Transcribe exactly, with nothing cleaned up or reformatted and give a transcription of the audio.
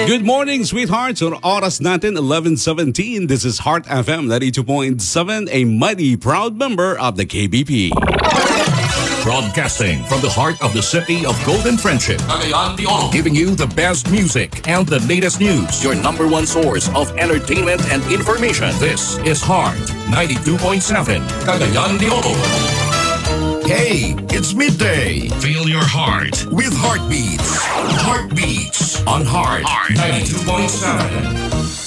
Good morning, sweethearts. Ang oras natin, eleven seventeen. This is Heart F M ninety-two point seven, a mighty proud member of the K B P. Broadcasting from the heart of the city of Golden Friendship. Cagayan de Oro. Giving you the best music and the latest news. Your number one source of entertainment and information. This is Heart ninety-two point seven. Cagayan de Oro. Hey, it's midday. Feel your heart with Heartbeats. Heartbeats on Heart, Heart ninety-two point seven.